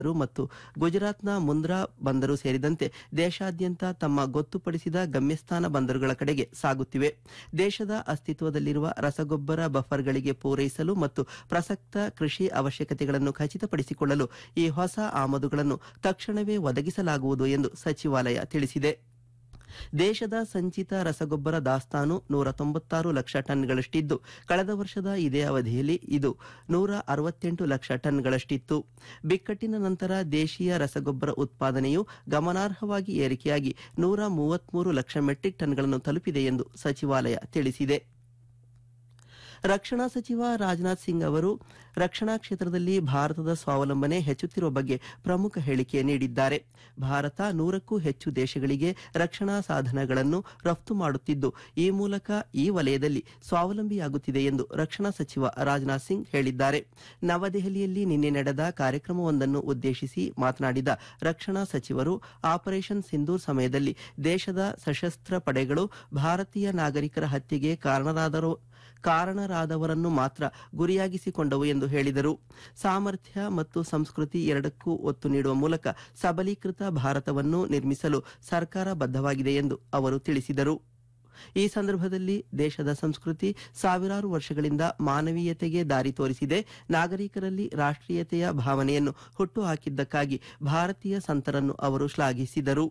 ಮತ್ತು ಗುಜರಾತ್ನ ಮುಂದ್ರಾ ಬಂದರು ಸೇರಿದಂತೆ ದೇಶಾದ್ಯಂತ ತಮ್ಮ ಗೊತ್ತುಪಡಿಸಿದ ಗಮ್ಯಸ್ಥಾನ ಬಂದರುಗಳ ಕಡೆಗೆ ಸಾಗುತ್ತಿವೆ. ದೇಶದ ಅಸ್ತಿತ್ವದಲ್ಲಿರುವ ರಸಗೊಬ್ಬರ ಬಫರ್ಗಳಿಗೆ ಪೂರೈಸಲು ಮತ್ತು ಪ್ರಸಕ್ತ ಕೃಷಿ ಅವಶ್ಯಕತೆಗಳನ್ನು ಖಚಿತಪಡಿಸಿಕೊಳ್ಳಲು ಈ ಹೊಸ ಆಮದುಗಳನ್ನು ತಕ್ಷಣವೇ ಒದಗಿಸಲಾಗುವುದು ಎಂದು ಸಚಿವಾಲಯ ತಿಳಿಸಿದೆ. ದೇಶದ ಸಂಚಿತ ರಸಗೊಬ್ಬರ ದಾಸ್ತಾನು 196 ಲಕ್ಷ ಟನ್ಗಳಷ್ಟಿದ್ದು, ಕಳೆದ ವರ್ಷದ ಇದೇ ಅವಧಿಯಲ್ಲಿ ಇದು 168 ಲಕ್ಷ ಟನ್ಗಳಷ್ಟಿತ್ತು. ಬಿಕ್ಕಟ್ಟಿನ ನಂತರ ದೇಶೀಯ ರಸಗೊಬ್ಬರ ಉತ್ಪಾದನೆಯು ಗಮನಾರ್ಹವಾಗಿ ಏರಿಕೆಯಾಗಿ 133 ಲಕ್ಷ ಮೆಟ್ರಿಕ್ ಟನ್ಗಳನ್ನು ತಲುಪಿದೆ ಎಂದು ಸಚಿವಾಲಯ ತಿಳಿಸಿದೆ. ರಕ್ಷಣಾ ಸಚಿವ ರಾಜನಾಥ್ ಸಿಂಗ್ ಅವರು ರಕ್ಷಣಾ ಕ್ಷೇತ್ರದಲ್ಲಿ ಭಾರತದ ಸ್ವಾವಲಂಬನೆ ಹೆಚ್ಚುತ್ತಿರುವ ಬಗ್ಗೆ ಪ್ರಮುಖ ಹೇಳಿಕೆ ನೀಡಿದ್ದಾರೆ. ಭಾರತ 100ಕ್ಕೂ ಹೆಚ್ಚು ದೇಶಗಳಿಗೆ ರಕ್ಷಣಾ ಸಾಧನಗಳನ್ನು ರಫ್ತು ಮಾಡುತ್ತಿದ್ದು, ಈ ಮೂಲಕ ಈ ವಲಯದಲ್ಲಿ ಸ್ವಾವಲಂಬಿಯಾಗುತ್ತಿದೆ ಎಂದು ರಕ್ಷಣಾ ಸಚಿವ ರಾಜನಾಥ್ ಸಿಂಗ್ ಹೇಳಿದ್ದಾರೆ. ನವದೆಹಲಿಯಲ್ಲಿ ನಿನ್ನೆ ನಡೆದ ಕಾರ್ಯಕ್ರಮವೊಂದನ್ನು ಉದ್ದೇಶಿಸಿ ಮಾತನಾಡಿದ ರಕ್ಷಣಾ ಸಚಿವರು, ಆಪರೇಷನ್ ಸಿಂಧೂರ್ ಸಮಯದಲ್ಲಿ ದೇಶದ ಸಶಸ್ತ್ರ ಪಡೆಗಳು ಭಾರತೀಯ ನಾಗರಿಕರ ಹತ್ಯೆಗೆ ಕಾರಣರಾದವರನ್ನು ಮಾತ್ರ ಗುರಿಯಾಗಿಸಿಕೊಂಡವು ಎಂದು ಹೇಳಿದರು. ಸಾಮರ್ಥ್ಯ ಮತ್ತು ಸಂಸ್ಕೃತಿ ಎರಡಕ್ಕೂ ಒತ್ತು ನೀಡುವ ಮೂಲಕ ಸಬಲೀಕೃತ ಭಾರತವನ್ನು ನಿರ್ಮಿಸಲು ಸರ್ಕಾರ ಬದ್ಧವಾಗಿದೆ ಎಂದು ಅವರು ತಿಳಿಸಿದರು. ಈ ಸಂದರ್ಭದಲ್ಲಿ ದೇಶದ ಸಂಸ್ಕೃತಿ ಸಾವಿರಾರು ವರ್ಷಗಳಿಂದ ಮಾನವೀಯತೆಗೆ ದಾರಿ ತೋರಿಸಿದೆ. ನಾಗರಿಕರಲ್ಲಿ ರಾಷ್ಟ್ರೀಯತೆಯ ಭಾವನೆಯನ್ನು ಹುಟ್ಟುಹಾಕಿದ್ದಕ್ಕಾಗಿ ಭಾರತೀಯ ಸಂತರನ್ನು ಅವರು ಶ್ಲಾಘಿಸಿದರು.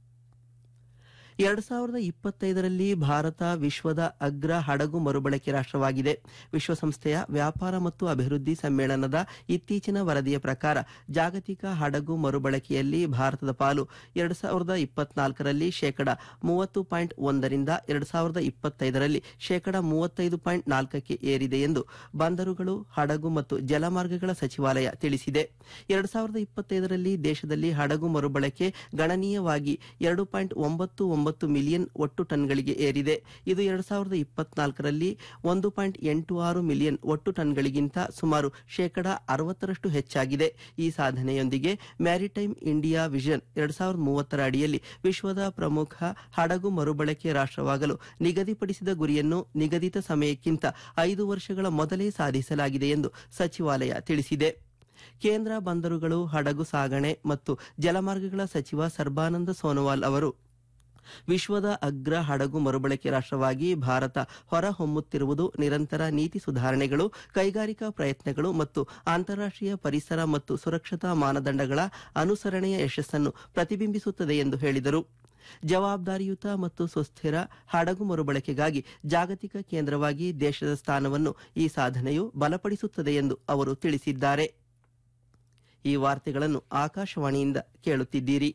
2025ರಲ್ಲಿ ಭಾರತ ವಿಶ್ವದ ಅಗ್ರ ಹಡಗು ಮರುಬಳಕೆ ರಾಷ್ಟ್ರವಾಗಿದೆ. ವಿಶ್ವಸಂಸ್ಥೆಯ ವ್ಯಾಪಾರ ಮತ್ತು ಅಭಿವೃದ್ಧಿ ಸಮ್ಮೇಳನದ ಇತ್ತೀಚಿನ ವರದಿಯ ಪ್ರಕಾರ ಜಾಗತಿಕ ಹಡಗು ಮರುಬಳಕೆಯಲ್ಲಿ ಭಾರತದ ಪಾಲು 2024ರಲ್ಲಿ ಶೇಕಡ 30.1ರಿಂದ 2025ರಲ್ಲಿ ಶೇಕಡ 35.4ಕ್ಕೆ ಏರಿದೆ ಎಂದು ಬಂದರುಗಳು, ಹಡಗು ಮತ್ತು ಜಲಮಾರ್ಗಗಳ ಸಚಿವಾಲಯ ತಿಳಿಸಿದೆ. 2025ರಲ್ಲಿ ದೇಶದಲ್ಲಿ ಹಡಗು ಮರುಬಳಕೆ ಗಣನೀಯವಾಗಿ 2.99 ಮಿಲಿಯನ್ ಒಟ್ಟು ಟನ್ಗಳಿಗೆ ಏರಿದೆ. ಇದು 2024ರಲ್ಲಿ 1.86 ಮಿಲಿಯನ್ ಒಟ್ಟು ಟನ್ಗಳಿಗಿಂತ ಸುಮಾರು ಶೇಕಡ 60ರಷ್ಟು ಹೆಚ್ಚಾಗಿದೆ. ಈ ಸಾಧನೆಯೊಂದಿಗೆ ಮ್ಯಾರಿಟೈಮ್ ಇಂಡಿಯಾ ವಿಷನ್ 2030ರ ಅಡಿಯಲ್ಲಿ ವಿಶ್ವದ ಪ್ರಮುಖ ಹಡಗು ಮರುಬಳಕೆ ರಾಷ್ಟ್ರವಾಗಲು ನಿಗದಿಪಡಿಸಿದ ಗುರಿಯನ್ನು ನಿಗದಿತ ಸಮಯಕ್ಕಿಂತ 5 ವರ್ಷಗಳ ಮೊದಲೇ ಸಾಧಿಸಲಾಗಿದೆ ಎಂದು ಸಚಿವಾಲಯ ತಿಳಿಸಿದೆ. ಕೇಂದ್ರ ಬಂದರುಗಳು, ಹಡಗು ಸಾಗಣೆ ಮತ್ತು ಜಲಮಾರ್ಗಗಳ ಸಚಿವ ಸರ್ಬಾನಂದ ಸೋನೋವಾಲ್ ಅವರು ವಿಶ್ವದ ಅಗ್ರ ಹಡಗು ಮರುಬಳಕೆ ರಾಷ್ಟ್ರವಾಗಿ ಭಾರತ ಹೊರಹೊಮ್ಮುತ್ತಿರುವುದು ನಿರಂತರ ನೀತಿ ಸುಧಾರಣೆಗಳು, ಕೈಗಾರಿಕಾ ಪ್ರಯತ್ನಗಳು ಮತ್ತು ಅಂತಾರಾಷ್ಟ್ರೀಯ ಪರಿಸರ ಮತ್ತು ಸುರಕ್ಷತಾ ಮಾನದಂಡಗಳ ಅನುಸರಣೆಯ ಯಶಸ್ಸನ್ನು ಪ್ರತಿಬಿಂಬಿಸುತ್ತದೆ ಎಂದು ಹೇಳಿದರು. ಜವಾಬ್ದಾರಿಯುತ ಮತ್ತು ಸುಸ್ಥಿರ ಹಡಗು ಮರುಬಳಕೆಗಾಗಿ ಜಾಗತಿಕ ಕೇಂದ್ರವಾಗಿ ದೇಶದ ಸ್ಥಾನವನ್ನು ಈ ಸಾಧನೆಯು ಬಲಪಡಿಸುತ್ತದೆ ಎಂದು ಅವರು ತಿಳಿಸಿದ್ದಾರೆ. ಈ ವಾರ್ತೆಗಳನ್ನು ಆಕಾಶವಾಣಿಯಿಂದ ಕೇಳುತ್ತಿದ್ದೀರಿ.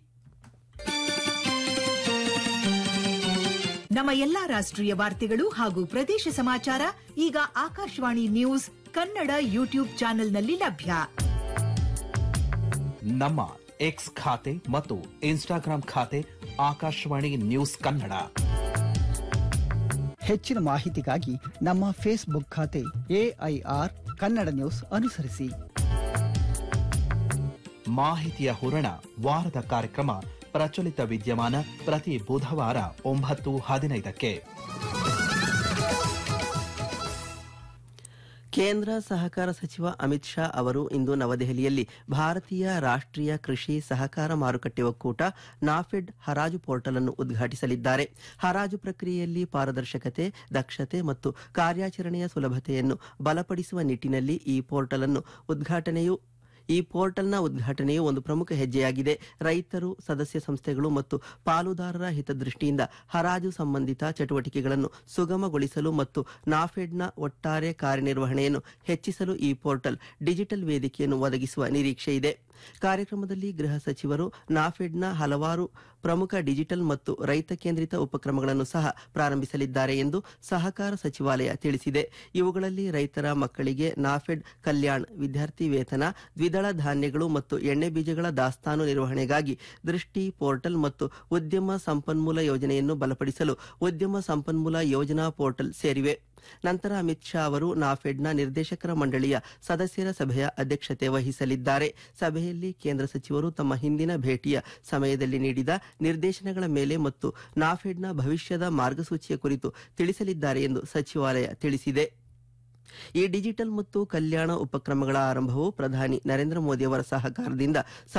ನಮ್ಮ ಎಲ್ಲಾ ರಾಷ್ಟ್ರೀಯ ವಾರ್ತೆಗಳು ಹಾಗೂ ಪ್ರದೇಶ ಸಮಾಚಾರ ಈಗ ಆಕಾಶವಾಣಿ ನ್ಯೂಸ್ ಕನ್ನಡ ಯೂಟ್ಯೂಬ್ ಚಾನೆಲ್ನಲ್ಲಿ ಲಭ್ಯ. ನಮ್ಮ ಎಕ್ಸ್ ಖಾತೆ ಮತ್ತು ಇನ್ಸ್ಟಾಗ್ರಾಂ ಖಾತೆ ಆಕಾಶವಾಣಿ ನ್ಯೂಸ್ ಕನ್ನಡ. ಹೆಚ್ಚಿನ ಮಾಹಿತಿಗಾಗಿ ನಮ್ಮ ಫೇಸ್ಬುಕ್ ಖಾತೆ AIR ಕನ್ನಡ ನ್ಯೂಸ್ ಅನುಸರಿಸಿ. ಮಾಹಿತಿಯ ಹೂರಣ ವಾರದ ಕಾರ್ಯಕ್ರಮ ಪ್ರಚಲಿತ ವಿದ್ಯಮಾನ ಪ್ರತಿ ಬುಧವಾರ 9:15ಕ್ಕೆ. ಕೇಂದ್ರ ಸಹಕಾರ ಸಚಿವ ಅಮಿತ್ ಶಾ ಅವರು ಇಂದು ನವದೆಹಲಿಯಲ್ಲಿ ಭಾರತೀಯ ರಾಷ್ಟ್ರೀಯ ಕೃಷಿ ಸಹಕಾರ ಮಾರುಕಟ್ಟೆ ಒಕ್ಕೂಟ ನಾಫೆಡ್ ಹರಾಜು ಪೋರ್ಟಲ್ ಅನ್ನು ಉದ್ಘಾಟಿಸಲಿದ್ದಾರೆ. ಹರಾಜು ಪ್ರಕ್ರಿಯೆಯಲ್ಲಿ ಪಾರದರ್ಶಕತೆ, ದಕ್ಷತೆ ಮತ್ತು ಕಾರ್ಯಾಚರಣೆಯ ಸುಲಭತೆಯನ್ನು ಬಲಪಡಿಸುವ ನಿಟ್ಟಿನಲ್ಲಿ ಈ ಪೋರ್ಟಲ್ನ ಉದ್ಘಾಟನೆಯು ಒಂದು ಪ್ರಮುಖ ಹೆಜ್ಜೆಯಾಗಿದೆ. ರೈತರು, ಸದಸ್ಯ ಸಂಸ್ಥೆಗಳು ಮತ್ತು ಪಾಲುದಾರರ ಹಿತದೃಷ್ಟಿಯಿಂದ ಹರಾಜು ಸಂಬಂಧಿತ ಚಟುವಟಿಕೆಗಳನ್ನು ಸುಗಮಗೊಳಿಸಲು ಮತ್ತು ನಾಫೆಡ್ನ ಒಟ್ಟಾರೆ ಕಾರ್ಯನಿರ್ವಹಣೆಯನ್ನು ಹೆಚ್ಚಿಸಲು ಈ ಪೋರ್ಟಲ್ ಡಿಜಿಟಲ್ ವೇದಿಕೆಯನ್ನು ಒದಗಿಸುವ ನಿರೀಕ್ಷೆಯಿದೆ. ಕಾರ್ಯಕ್ರಮದಲ್ಲಿ ಗೃಹ ಸಚಿವರು ನಾಫೆಡ್ನ ಹಲವಾರು ಪ್ರಮುಖ ಡಿಜಿಟಲ್ ಮತ್ತು ರೈತ ಕೇಂದ್ರಿತ ಉಪಕ್ರಮಗಳನ್ನು ಸಹ ಪ್ರಾರಂಭಿಸಲಿದ್ದಾರೆ ಎಂದು ಸಹಕಾರ ಸಚಿವಾಲಯ ತಿಳಿಸಿದೆ. ಇವುಗಳಲ್ಲಿ ರೈತರ ಮಕ್ಕಳಿಗೆ ನಾಫೆಡ್ ಕಲ್ಯಾಣ್, ವಿದ್ಯಾರ್ಥಿ ವೇತನ, ದ್ವಿದಳ ಧಾನ್ಯಗಳು ಮತ್ತು ಎಣ್ಣೆ ಬೀಜಗಳ ದಾಸ್ತಾನು ನಿರ್ವಹಣೆಗಾಗಿ ದೃಷ್ಟಿ ಪೋರ್ಟಲ್ ಮತ್ತು ಉದ್ಯಮ ಸಂಪನ್ಮೂಲ ಯೋಜನೆಯನ್ನು ಬಲಪಡಿಸಲು ಉದ್ಯಮ ಸಂಪನ್ಮೂಲ ಯೋಜನಾ ಪೋರ್ಟಲ್ ಸೇರಿವೆ. ನಂತರ ಅಮಿತ್ ಶಾ ಅವರು ನಾಫೆಡ್ನ ನಿರ್ದೇಶಕರ ಮಂಡಳಿಯ ಸದಸ್ಯರ ಸಭೆಯ ಅಧ್ಯಕ್ಷತೆ ವಹಿಸಲಿದ್ದಾರೆ. ಸಭೆಯಲ್ಲಿ ಕೇಂದ್ರ ಸಚಿವರು ತಮ್ಮ ಹಿಂದಿನ ಭೇಟಿಯ ಸಮಯದಲ್ಲಿ ನೀಡಿದ ನಿರ್ದೇಶನಗಳ ಮೇಲೆ ಮತ್ತು ನಾಫೆಡ್ನ ಭವಿಷ್ಯದ ಮಾರ್ಗಸೂಚಿಯ ಕುರಿತು ತಿಳಿಸಲಿದ್ದಾರೆ ಎಂದು ಸಚಿವಾಲಯ ತಿಳಿಸಿದೆ. ಈ ಡಿಜಿಟಲ್ ಮತ್ತು ಕಲ್ಯಾಣ ಉಪಕ್ರಮಗಳ ಆರಂಭವು ಪ್ರಧಾನಿ ನರೇಂದ್ರ ಮೋದಿ ಅವರ ಸಹಕಾರದಿಂದ